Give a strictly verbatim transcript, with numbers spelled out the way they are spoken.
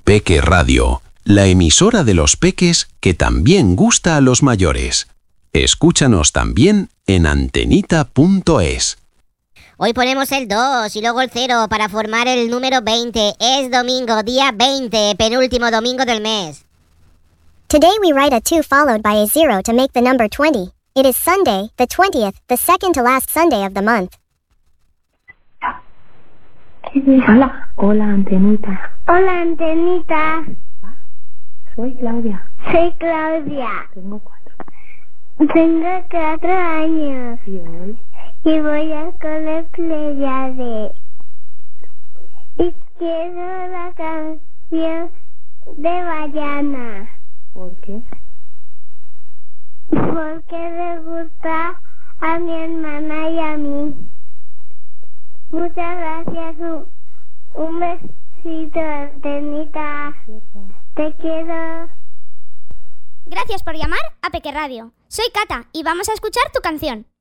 Peque Radio, la emisora de los peques que también gusta a los mayores. Escúchanos también en antenita punto es. Hoy ponemos el dos y luego el cero para formar el número veinte. Es domingo, día veinte, penúltimo domingo del mes. Today we write a two followed by a zero to make the number twenty. It is Sunday, the twentieth, the second to last Sunday of the month. Hola, hola Antenita. Hola Antenita. Soy Claudia. Soy Claudia. Tengo cuatro. Tengo cuatro años. ¿Y hoy? Y voy al cole Pleiade. Y quiero la canción de Bayana. ¿Por qué? Porque le gusta a mi hermana y a mí. Muchas gracias. Un, un besito, Antenita. Te quiero. Gracias por llamar a Peque Radio. Soy Cata y vamos a escuchar tu canción.